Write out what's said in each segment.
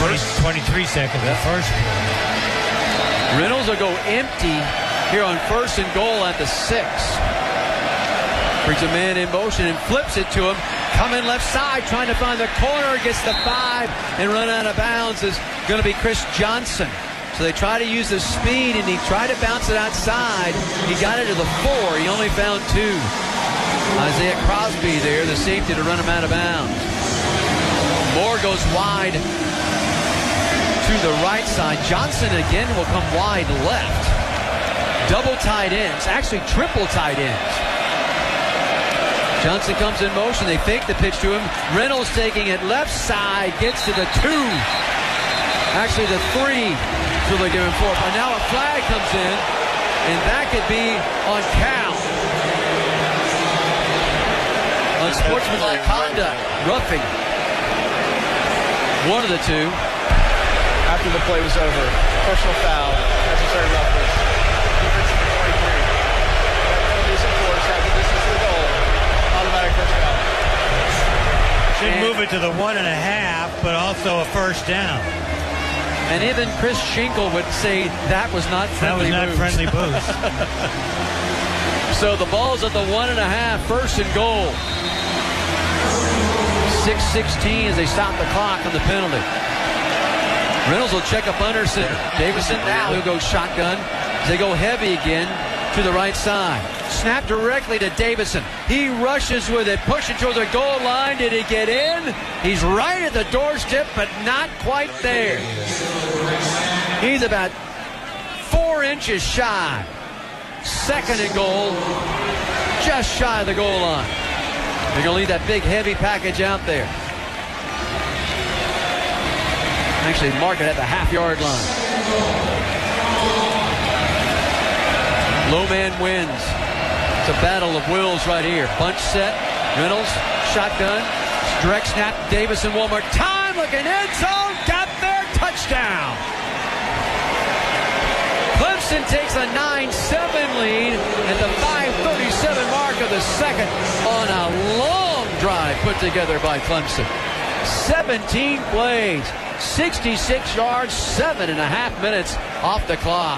23 seconds. The first. Reynolds will go empty here on 1st and goal at the 6. Brings a man in motion and flips it to him. Coming left side, trying to find the corner, gets the 5 and run out of bounds is going to be Chris Johnson. So they try to use the speed, and he tried to bounce it outside. He got it to the 4. He only found 2. Isaiah Crosby there, the safety, to run him out of bounds. Moore goes wide to the right side. Johnson again will come wide left. Double tight ends, actually triple tight ends. Johnson comes in motion. They fake the pitch to him. Reynolds taking it left side, gets to the 2. Actually the 3. So they give him 4. But now a flag comes in, and that could be on Cal. Unsportsmanlike conduct, roughing. One of the 2. After the play was over, personal foul, necessary roughness. Defense number 23. That penalty is enforced after this is the goal. Automatic first down. Should move it to the 1.5, but also a first down. And even Chris Schinkel would say that was not friendly boost. That was not friendly boost. So the ball's at the 1.5, 1st and goal. 6:16 as they stop the clock on the penalty. Reynolds will check up Underson. Davison now he'll go shotgun. They go heavy again to the right side. Snap directly to Davison. He rushes with it, pushing toward the goal line. Did he get in? He's right at the doorstep, but not quite there. He's about 4 inches shy. 2nd and goal, just shy of the goal line. They're going to leave that big, heavy package out there. Actually, mark it at the half-yard line. Low man wins. It's a battle of wills right here. Bunch set. Reynolds, shotgun. Direct snap. Davison one more time. Looking end zone. Got there. Touchdown. Clemson takes a 9-7 lead at the 5:37 mark of the second on a long drive put together by Clemson. 17 plays, 66 yards, 7.5 minutes off the clock.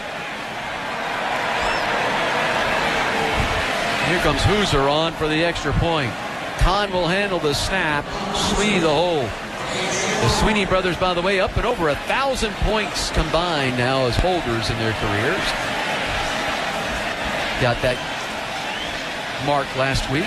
Here comes Hooser on for the extra point. Kahn will handle the snap. Sweeney the hole. The Sweeney brothers, by the way, up and over 1,000 points combined now as holders in their careers. Got that mark last week.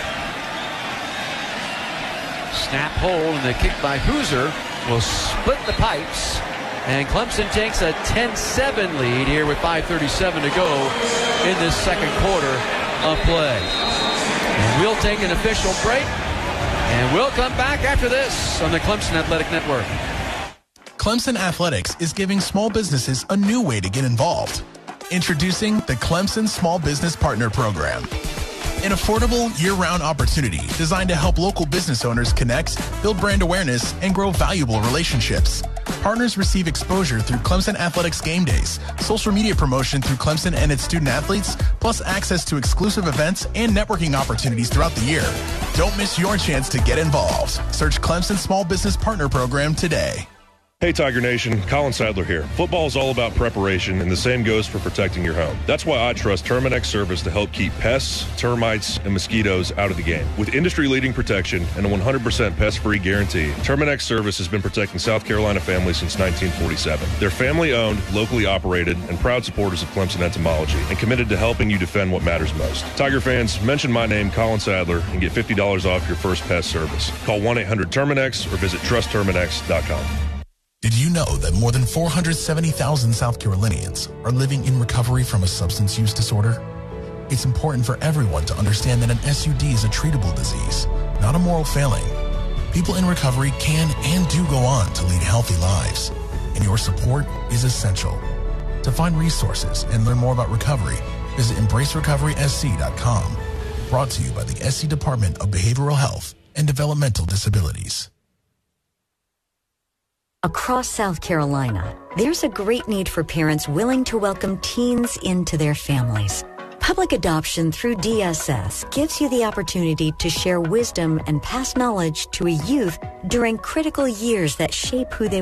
Snap hold, and the kick by Hooser will split the pipes. And Clemson takes a 10-7 lead here with 5:37 to go in this second quarter of play. And we'll take an official break, and we'll come back after this on the Clemson Athletic Network. Clemson Athletics is giving small businesses a new way to get involved. Introducing the Clemson Small Business Partner Program. An affordable, year-round opportunity designed to help local business owners connect, build brand awareness, and grow valuable relationships. Partners receive exposure through Clemson Athletics game days, social media promotion through Clemson and its student athletes, plus access to exclusive events and networking opportunities throughout the year. Don't miss your chance to get involved. Search Clemson Small Business Partner Program today. Hey Tiger Nation, Colin Sadler here. Football is all about preparation, and the same goes for protecting your home. That's why I trust Terminix Service to help keep pests, termites, and mosquitoes out of the game. With industry-leading protection and a 100% pest-free guarantee, Terminix Service has been protecting South Carolina families since 1947. They're family-owned, locally operated, and proud supporters of Clemson entomology, and committed to helping you defend what matters most. Tiger fans, mention my name, Colin Sadler, and get $50 off your first pest service. Call 1-800-TERMINX or visit trustterminix.com. Did you know that more than 470,000 South Carolinians are living in recovery from a substance use disorder? It's important for everyone to understand that an SUD is a treatable disease, not a moral failing. People in recovery can and do go on to lead healthy lives, and your support is essential. To find resources and learn more about recovery, visit EmbraceRecoverySC.com. Brought to you by the SC Department of Behavioral Health and Developmental Disabilities. Across South Carolina, there's a great need for parents willing to welcome teens into their families. Public adoption through DSS gives you the opportunity to share wisdom and pass knowledge to a youth during critical years that shape who they